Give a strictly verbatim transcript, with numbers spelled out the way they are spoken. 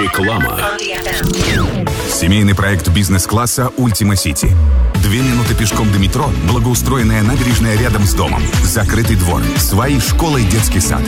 Реклама. Семейный проект бизнес-класса «Ультима Сити». Две минуты пешком до метро, благоустроенная набережная рядом с домом, закрытый двор, свои школа и детский сад.